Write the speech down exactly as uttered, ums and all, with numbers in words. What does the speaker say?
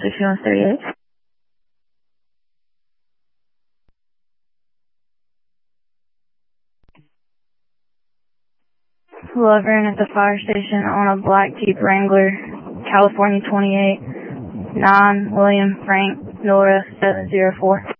sixty-one thirty-eight. Delivering at the fire station on a black Jeep Wrangler, California twenty-eight, nine William Frank, Nora seven zero four.